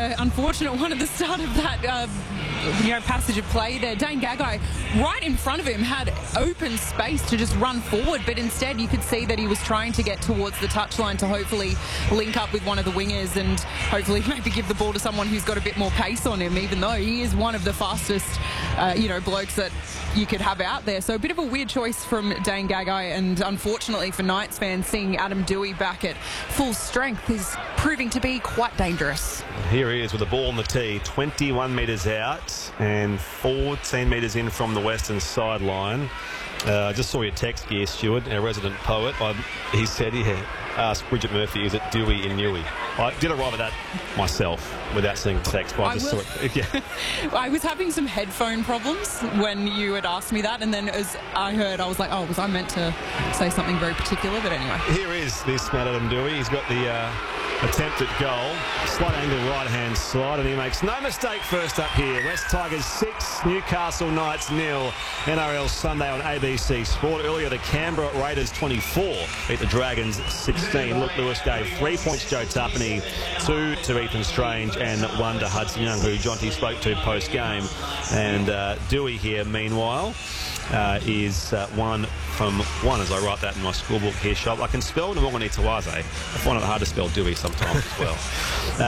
unfortunate one at the start of that passage of play there. Dane Gagai, right in front of him, had open space to just run forward, but instead you could see that he was trying to get towards the touchline to hopefully link up with one of the wingers and hopefully maybe give the ball to someone who's got a bit more pace on him, even though he is one of the fastest blokes that you could have out there. So a bit of a weird choice from Dane Gagai, and unfortunately for Knights fans, seeing Adam Doueihi back at full strength is proving to be quite dangerous. Here he is with the ball on the tee, 21 metres out and 14 metres in from the western sideline. I just saw your text here, Stuart, our resident poet. He said he had asked Bridget Murphy, is it Doueihi in Newey? I did arrive at that myself without seeing the text, but I just saw it. Yeah. I was having some headphone problems when you had asked me that, and then as I heard, I was like, oh, was I meant to say something very particular? But anyway. Here is this man, Adam Doueihi. He's got the attempt at goal. Slight angle right-hand side, and he makes no mistake first up here. West Tigers 6, Newcastle Knights 0. NRL Sunday on ABC Sport. Earlier, the Canberra Raiders 24 beat the Dragons 16. Luke Lewis gave 3 points to Joe Tapine, 2 to Ethan Strange, and 1 to Hudson Young, who Jonty spoke to post-game. And Doueihi here, meanwhile, is 1 from 1, as I write that in my schoolbook here, shop. I can spell Nwangani Tawaze. I find it hard to spell Doueihi sometimes as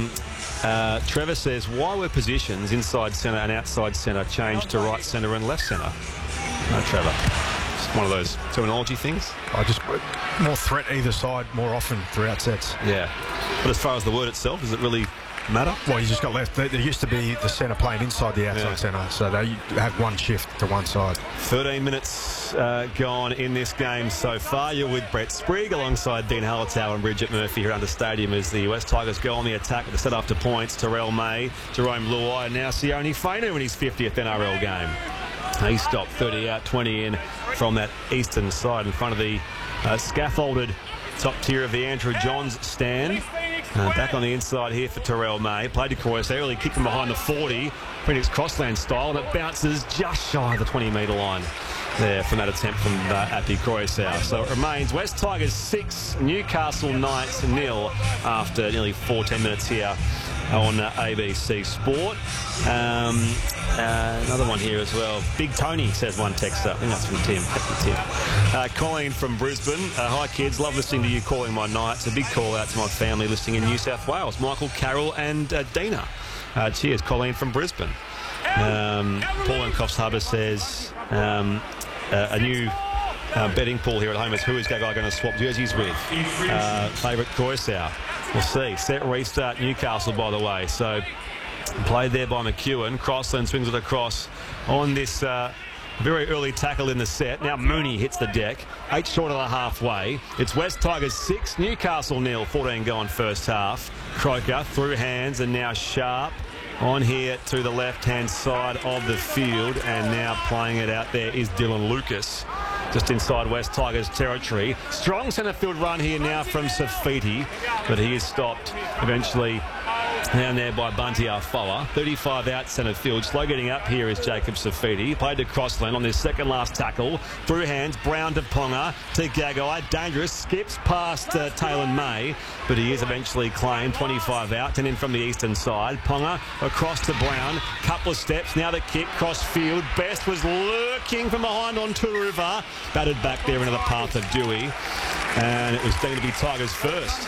well. Trevor says, why were positions inside centre and outside centre changed to right centre and left centre? No, Trevor. Just one of those terminology things. I just more threat either side more often throughout sets. Yeah. But as far as the word itself, does it really matter? Well, you just got left. There used to be the centre playing inside the outside centre, so they have one shift to one side. 13 minutes gone in this game so far. You're with Brett Sprigg alongside Dean Hallertau and Bridget Murphy here under Stadium as the West Tigers go on the attack with the set after points. Terrell May, Jerome Luai, and now Sione Fainu in his 50th NRL game. He stopped 30 out, 20 in from that eastern side in front of the scaffolded top tier of the Andrew Johns stand. Back on the inside here for Terrell May. Played to Cross, early kick from behind the 40. Phoenix Crossland style, and it bounces just shy of the 20-metre line there from that attempt from Api Croissau. So it remains West Tigers 6, Newcastle Knights 0 after nearly 14 minutes here on ABC Sport. Another one here as well. Big Tony, says one texter. I think that's from Tim. Happy Tim. Colleen from Brisbane. Hi, kids. Love listening to you calling my Knights. A big call out to my family listening in New South Wales. Michael, Carol and Dina. Cheers, Colleen from Brisbane. Paul in Coffs Harbour says a new betting pool here at home is who is Gagai going to swap jerseys with? Favourite Croissau. We'll see. Set restart Newcastle, by the way. So played there by McEwen. Crossland swings it across on this very early tackle in the set. Now Mooney hits the deck. 8 short of the halfway. It's West Tigers 6, Newcastle 0. 14 gone first half. Croker through hands, and now Sharp on here to the left-hand side of the field, and now playing it out there is Dylan Lucas, just inside West Tigers territory. Strong centre field run here now from Safiti, but he is stopped eventually down there by Bunty Afoa. 35 out centre field. Slow getting up here is Jacob Safiti. Played to Crossland on this second last tackle. Through hands, Brown to Ponga to Gagai. Dangerous. Skips past Taylor May, but he is eventually claimed. 25 out. 10 in from the eastern side. Ponga across to Brown. Couple of steps. Now the kick. Cross field. Best was lurking from behind on Turuva. Batted back there into the path of Doueihi. And it was deemed to be Tigers first.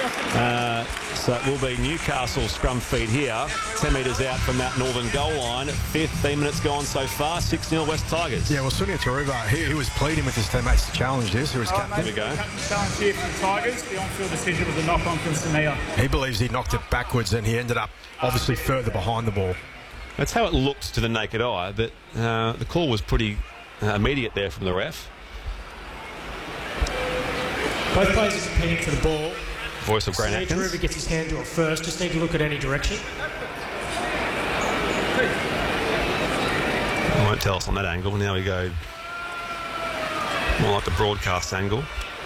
So it will be Newcastle scrum feed here. 10 metres out from that northern goal line. 15 minutes gone so far. 6-0 West Tigers. Yeah, well, Sunia Turuva, he was pleading with his teammates to challenge this. Here is captain. Here we go. Challenge here for the Tigers. The on-field decision was a knock-on from Samia. He believes he knocked it backwards, and he ended up obviously further behind the ball. That's how it looked to the naked eye, but the call was pretty immediate there from the ref. Both players are competing for the ball. Voice of Grant Atkins. Whoever gets his hand to it first, just need to look at any direction. It won't tell us on that angle. Now we go more like the broadcast angle.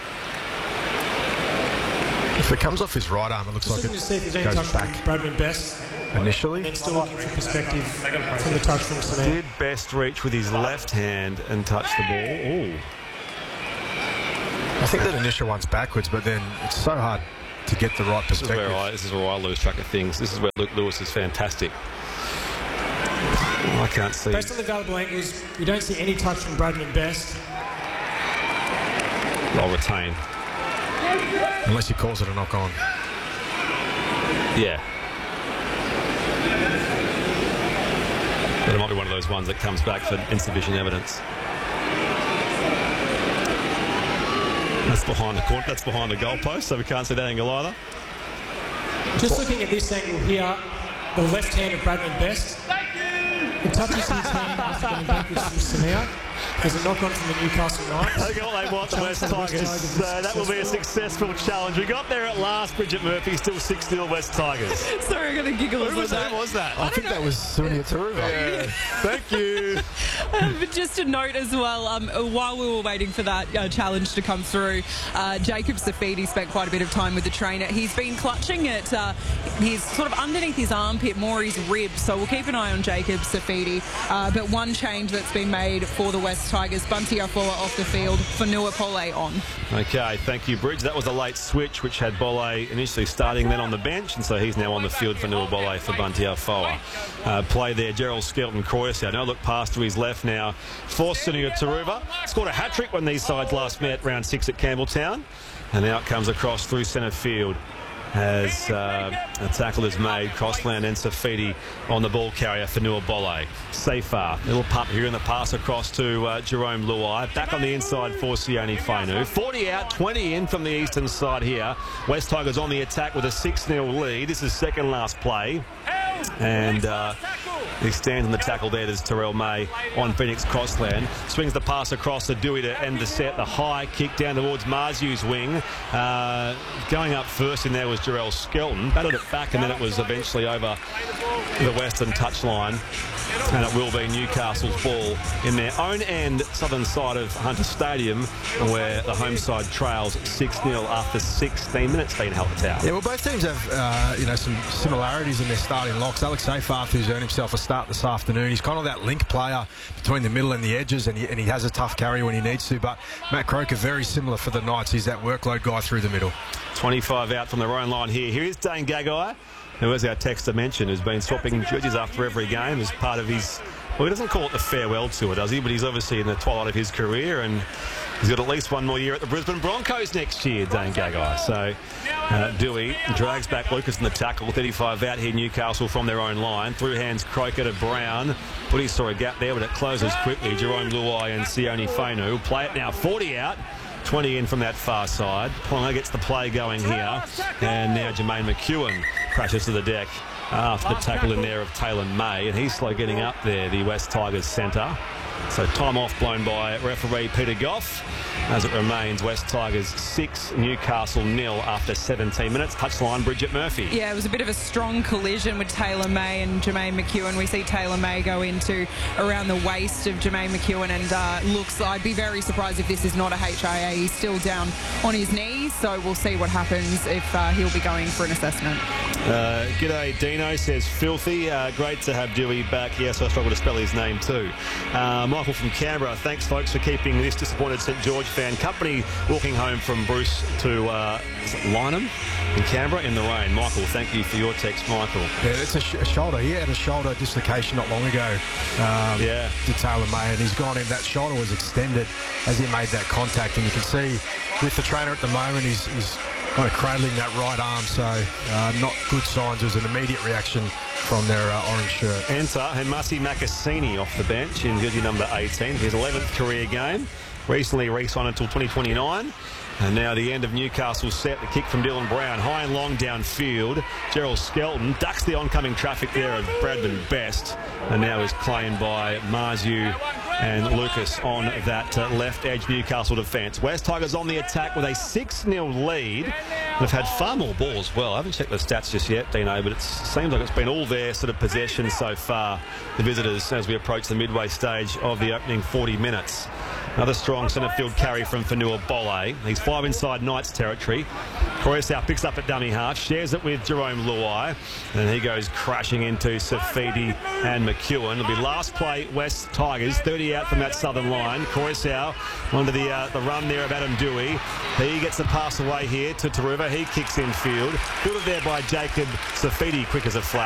If it comes off his right arm, it looks like it goes back. Bradman Best. Initially. And then still looking for perspective from the touch from Samir. Did Best reach with his left hand and touch the ball? Ooh. I think that initial one's backwards, but then it's so hard to get the right perspective. This is where I lose track of things. This is where Luke Lewis is fantastic. I can't see. Based on the available angles, we don't see any touch from Bradman Best. I'll retain. Unless he calls it a knock-on. Yeah. But it might be one of those ones that comes back for insufficient evidence. That's behind the court. That's behind the goalpost, so we can't see that angle either. Just looking at this angle here, the left hand of Bradman Best. It touches his hand after going backwards from Samir. There's a knock-on from the Newcastle Knights. They got what they want, the West Tigers. So that will be a successful challenge. We got there at last, Bridget Murphy, still 6-0 West Tigers. Sorry, I'm going to giggle. Who was that? I think that was Sonia Taruva. Yeah. Thank you. But just a note as well, while we were waiting for that challenge to come through, Jacob Safidi spent quite a bit of time with the trainer. He's been clutching at his sort of underneath his armpit, more his ribs, so we'll keep an eye on Jacob Safidi. But one change that's been made for the West Tigers, Bunty Afoa off the field, Fanua Pole on. Okay, thank you, Bridge. That was a late switch, which had Bolle initially starting, then on the bench, and so he's now on the field for Fanua Bolle for Bunty Afoa. Play there, Gerald Skelton Croycia. Now look past to his left now for Sonia Taruva. Scored a hat-trick when these sides last met round 6 at Campbelltown. And now it comes across through centre field as a tackle is made. Crossland and Safidi on the ball carrier for Fanua Bolle. Safar, little pup here in the pass across to Jerome Luai. Back on the inside for Sione Fainu. 40 out, 20 in from the eastern side here. West Tigers on the attack with a 6-0 lead. This is second last play. And he stands on the tackle there. There's Terrell May on Phoenix Crossland. Swings the pass across to Dewey to end the set. The high kick down towards Marziu's wing. Going up first in there was Jarrell Skelton. Battled it back and then it was eventually over the western touchline. And it will be Newcastle's ball in their own end, southern side of Hunter Stadium, where the home side trails 6-0 after 16 minutes being held at Tower. Yeah, well, both teams have some similarities in their starting locks. Alex Seyfarth, who's earned himself a start this afternoon, he's kind of that link player between the middle and the edges, and he has a tough carry when he needs to. But Matt Croker, very similar for the Knights. He's that workload guy through the middle. 25 out from their own line here. Here is Dane Gagai, who, as our texter mentioned, has been swapping jerseys after every game as part of his, well, he doesn't call it the farewell tour, does he? But he's obviously in the twilight of his career, and he's got at least one more year at the Brisbane Broncos next year, Dane Gagai. So Dewey drags back Lucas in the tackle. 35 out here, Newcastle from their own line. Through hands Croker to Brown. Woody saw a gap there, but it closes quickly. Jerome Luai and Sione Fainu play it now. 40 out. 20 in from that far side. Ponga gets the play going here. And now Jermaine McEwen crashes to the deck after the tackle in there of Taylor May. And he's slow getting up there, the West Tigers centre. So time off blown by referee Peter Goff. As it remains, West Tigers 6, Newcastle 0 after 17 minutes. Touchline, Bridget Murphy. Yeah, it was a bit of a strong collision with Taylor May and Jermaine McEwen. We see Taylor May go into around the waist of Jermaine McEwen, and looks, I'd be very surprised if this is not a HIA. He's still down on his knees, so we'll see what happens if he'll be going for an assessment. G'day, Dino says filthy. Great to have Dewey back. Yes, I struggle to spell his name too. Michael from Canberra, thanks folks for keeping this disappointed St George fan company walking home from Bruce to Lynham in Canberra in the rain. Michael, thank you for your text, Michael. Yeah, it's a shoulder. He had a shoulder dislocation not long ago to Taylor May, and he's gone in. That shoulder was extended as he made that contact, and you can see with the trainer at the moment, he's kind of cradling that right arm, so not good signs. There's an immediate reaction from their orange shirt. Enter Hemasi Makasini off the bench in jersey number 18, his 11th career game. Recently re-signed until 2029. And now the end of Newcastle's set. The kick from Dylan Brown. High and long downfield. Gerald Skelton ducks the oncoming traffic there of Bradman Best. And now is claimed by Marziu and Lucas on that left edge Newcastle defence. West Tigers on the attack with a 6-0 lead. They've had far more ball as well. I haven't checked the stats just yet, Dino, but it seems like it's been all their sort of possession so far, the visitors, as we approach the midway stage of the opening 40 minutes. Another strong centre field carry from Fanua Bolle. He's 5 inside Knights territory. Coruscant picks up at dummy half, shares it with Jerome Luai, and he goes crashing into Safidi and McEwen. It'll be last play, West Tigers, 30 out from that southern line. Coruscant onto the run there of Adam Dewey. He gets the pass away here to Taruva. He kicks in field. Fielded there by Jacob Safidi, quick as a flash.